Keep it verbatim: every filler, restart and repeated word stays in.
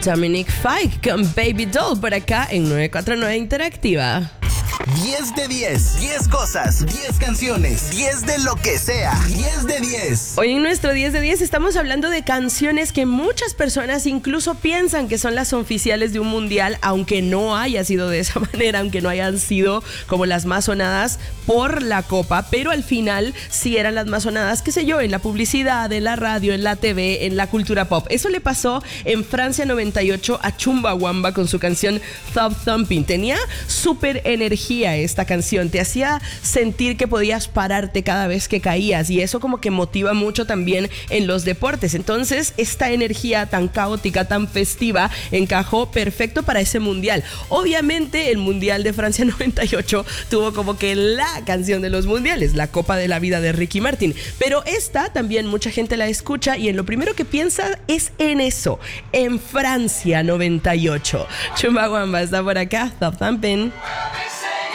Dominic Fike con Baby Doll por acá en nueve cuatro nueve Interactiva. diez de diez, diez cosas, diez canciones, diez de lo que sea, diez de diez. Hoy en nuestro diez de diez estamos hablando de canciones que muchas personas incluso piensan que son las oficiales de un mundial, aunque no haya sido de esa manera, aunque no hayan sido como las más sonadas por la copa, pero al final sí eran las más sonadas, qué sé yo, en la publicidad, en la radio, en la T V, en la cultura pop. Eso le pasó en Francia noventa y ocho a Chumbawamba con su canción Thumb Thumping. Tenía súper energía esta canción, te hacía sentir que podías pararte cada vez que caías y eso como que motiva mucho también en los deportes. Entonces esta energía tan caótica, tan festiva encajó perfecto para ese mundial. Obviamente el mundial de Francia noventa y ocho tuvo como que la canción de los mundiales, la Copa de la Vida de Ricky Martin, pero esta también mucha gente la escucha y en lo primero que piensa es en eso, en Francia noventa y ocho. Chumbawamba está por acá, Thumb Thumping.